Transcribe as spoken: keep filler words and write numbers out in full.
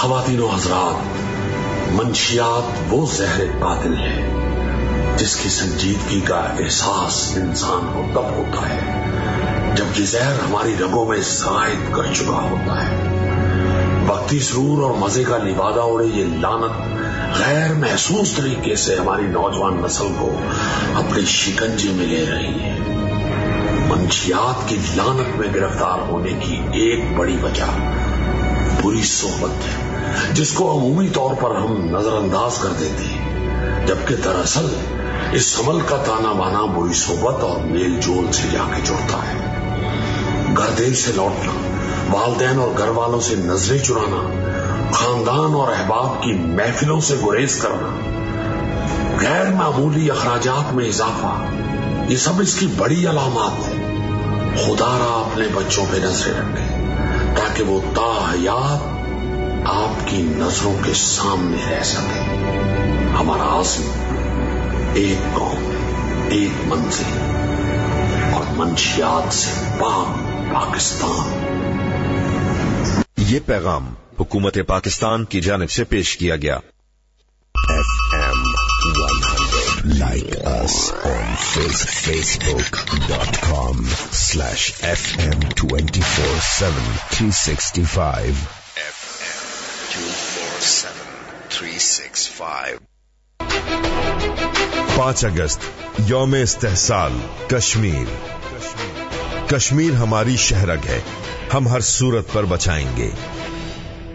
خواتین و حضرات، منشیات وہ زہر قاتل ہے جس کی سنجیدگی کا احساس انسان کو تب ہوتا ہے جب یہ زہر ہماری رگوں میں سرایت کر چکا ہوتا ہے۔ وقتی سرور اور مزے کا لبادہ اوڑے یہ لعنت غیر محسوس طریقے سے ہماری نوجوان نسل کو اپنے شکنجے میں لے رہی ہے۔ منشیات کی لعنت میں گرفتار ہونے کی ایک بڑی وجہ بری صحبت ہے، جس کو عمومی طور پر ہم نظر انداز کر دیتے ہیں، جبکہ دراصل اس عمل کا تانا بانا بری صحبت اور میل جول سے جا کے جڑتا ہے۔ گھر دیر سے لوٹنا، والدین اور گھر والوں سے نظریں چرانا، خاندان اور احباب کی محفلوں سے گریز کرنا، غیر معمولی اخراجات میں اضافہ، یہ سب اس کی بڑی علامات ہیں۔ خدا را اپنے بچوں پہ نظریں رکھے تاکہ وہ تا حیات آپ کی نظروں کے سامنے رہ سکے۔ ہمارا عزم ایک قوم، ایک منزل اور منشیات سے پاک پاکستان۔ یہ پیغام حکومت پاکستان کی جانب سے پیش کیا گیا۔ F M one hundred like us on facebook dot com slash f m two four seven three six five f m two four seven three six five۔ پانچ اگست یوم استحصال کشمیر۔ کشمیر ہماری شہرگ ہے، ہم ہر صورت پر بچائیں گے۔